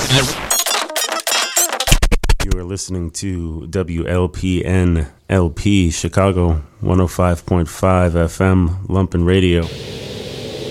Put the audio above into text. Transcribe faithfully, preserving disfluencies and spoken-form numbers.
You are listening to W L P N L P Chicago one oh five point five F M Lumpen Radio.